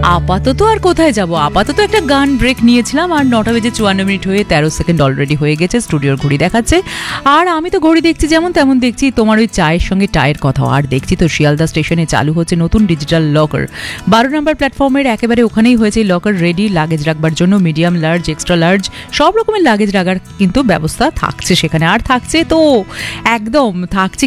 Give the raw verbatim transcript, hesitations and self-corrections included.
আপাতত আর কোথায় যাব, আপাতত একটা গান ব্রেক নিয়েছিলাম, আর নটা বেজে চুয়ান্ন মিনিট হয়ে তেরো সেকেন্ড অলরেডি হয়ে গেছে, স্টুডিওর ঘড়ি দেখাচ্ছে। আর আমি তো ঘড়ি দেখছি যেমন তেমন দেখছি তোমার ওই চায়ের সঙ্গে টায়ের কথাও। আর দেখছি তো শিয়ালদা স্টেশনে চালু হচ্ছে নতুন ডিজিটাল লকার, বারো নম্বর প্ল্যাটফর্মের একেবারে ওখানেই হয়েছে লকার রেডি, লাগেজ রাখবার জন্য মিডিয়াম লার্জ এক্সট্রা লার্জ সব রকমের লাগেজ রাখার কিন্তু ব্যবস্থা থাকছে সেখানে। আর থাকছে তো একদম থাকছে